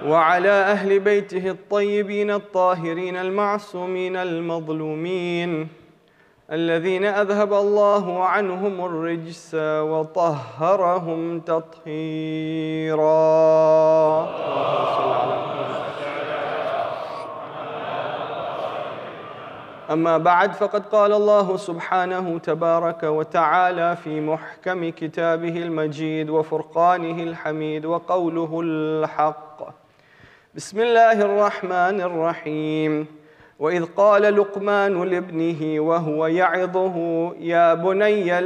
وعلى أهل بيته الطيبين الطاهرين المعصومين المظلومين الذين أذهب الله عنهم الرجس وطهرهم تطهيرا. أما بعد، فقد قال الله سبحانه تبارك وتعالى في محكم كتابه المجيد وفرقانه الحميد وقوله الحق: بسم الله الرحمن الرحيم. وإذ قال لقمان لابنه وهو يعظه: يا بني